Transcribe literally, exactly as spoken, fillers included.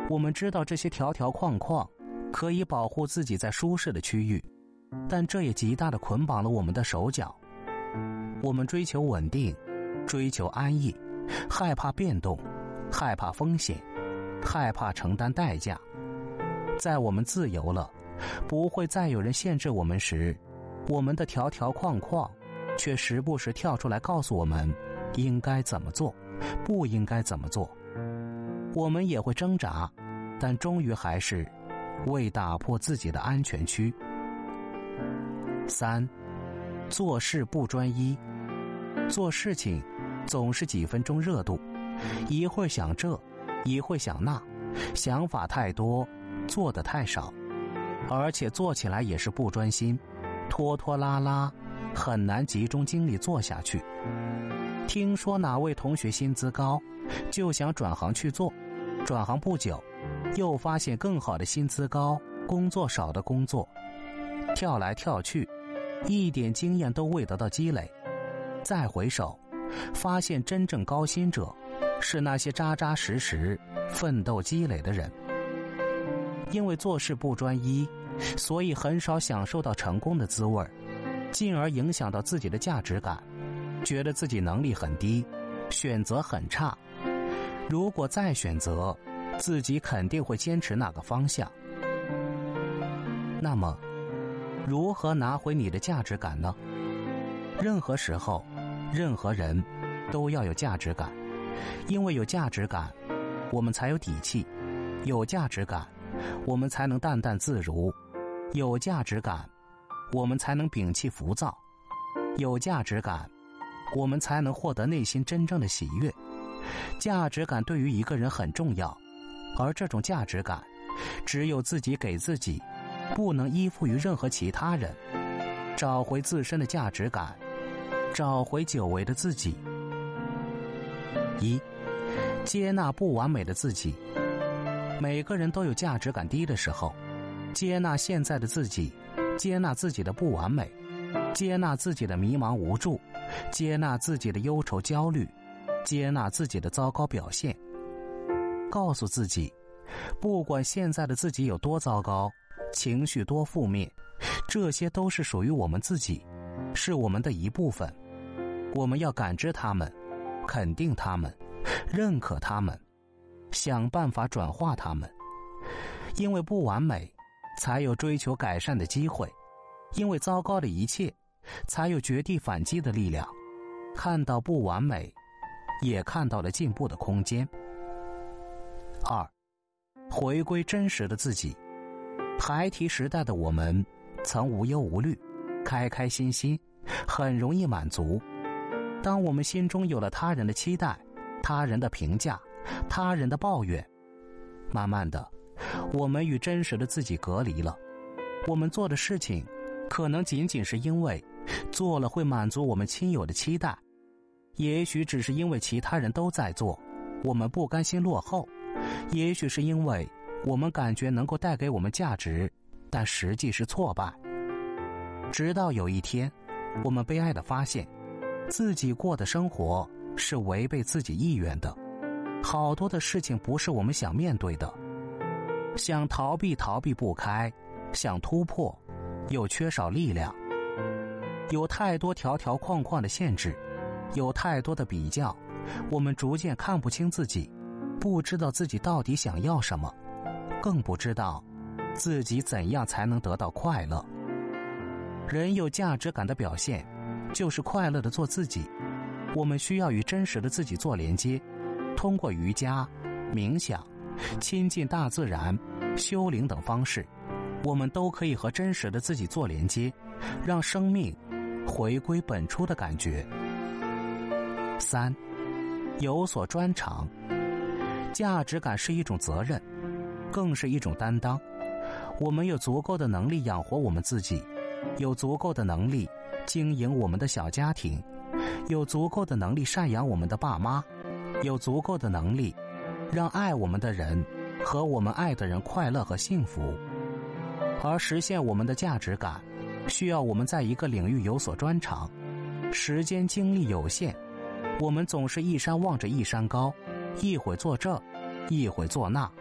我们知道这些条条框框可以保护自己在舒适的区域，但这也极大地捆绑了我们的手脚。我们追求稳定，追求安逸，害怕变动，害怕风险，害怕承担代价。在我们自由了，不会再有人限制我们时，我们的条条框框却时不时跳出来告诉我们应该怎么做，不应该怎么做。我们也会挣扎，但终于还是未打破自己的安全区。三，做事不专一。做事情总是几分钟热度，一会儿想这，一会儿想那，想法太多，做得太少，而且做起来也是不专心，拖拖拉拉，很难集中精力做下去。听说哪位同学薪资高，就想转行去做，转行不久，又发现更好的薪资高、工作少的工作，跳来跳去，一点经验都未得到积累。再回首，发现真正高薪者是那些扎扎实实奋斗积累的人。因为做事不专一，所以很少享受到成功的滋味，进而影响到自己的价值感，觉得自己能力很低，选择很差。如果再选择，自己肯定会坚持那个方向。那么，如何拿回你的价值感呢？任何时候，任何人都要有价值感，因为有价值感，我们才有底气；有价值感，我们才能淡淡自如；有价值感，我们才能摒弃浮躁；有价值感，我们才能获得内心真正的喜悦。价值感对于一个人很重要，而这种价值感，只有自己给自己，不能依附于任何其他人。找回自身的价值感，找回久违的自己。一，接纳不完美的自己。每个人都有价值感低的时候，接纳现在的自己，接纳自己的不完美，接纳自己的迷茫无助，接纳自己的忧愁焦虑，接纳自己的糟糕表现。告诉自己，不管现在的自己有多糟糕，情绪多负面，这些都是属于我们自己，是我们的一部分。我们要感知它们，肯定它们，认可它们，想办法转化它们。因为不完美，才有追求改善的机会；因为糟糕的一切，才有绝地反击的力量。看到不完美，也看到了进步的空间。二，回归真实的自己。孩提时代的我们，曾无忧无虑，开开心心，很容易满足。当我们心中有了他人的期待，他人的评价，他人的抱怨，慢慢的，我们与真实的自己隔离了。我们做的事情，可能仅仅是因为做了会满足我们亲友的期待，也许只是因为其他人都在做，我们不甘心落后，也许是因为我们感觉能够带给我们价值，但实际是挫败。直到有一天，我们悲哀地发现，自己过的生活是违背自己意愿的，好多的事情不是我们想面对的，想逃避逃避不开，想突破又缺少力量。有太多条条框框的限制，有太多的比较，我们逐渐看不清自己，不知道自己到底想要什么，更不知道自己怎样才能得到快乐。人有价值感的表现，就是快乐地做自己。我们需要与真实的自己做连接，通过瑜伽、冥想、亲近大自然、修灵等方式，我们都可以和真实的自己做连接，让生命回归本初的感觉。三，有所专长。价值感是一种责任，更是一种担当。我们有足够的能力养活我们自己，有足够的能力经营我们的小家庭，有足够的能力赡养我们的爸妈，有足够的能力让爱我们的人和我们爱的人快乐和幸福。而实现我们的价值感，需要我们在一个领域有所专长。时间精力有限，我们总是一山望着一山高，一会做这，一会做那，